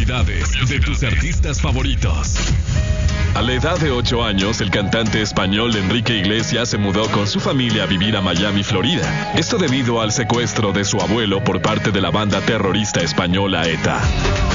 curiosidades de tus artistas favoritos. A la edad de 8 años, el cantante español Enrique Iglesias se mudó con su familia a vivir a Miami, Florida. Esto debido al secuestro de su abuelo por parte de la banda terrorista española ETA.